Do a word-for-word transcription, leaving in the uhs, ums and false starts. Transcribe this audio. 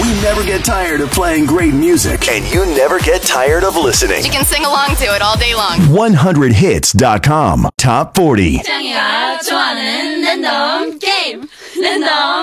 You never get tired of playing great music. And you never get tired of listening. You can sing along to it all day long. one hundred hits dot com Top forty. 짱이가 좋아하는 랜덤 게임 랜덤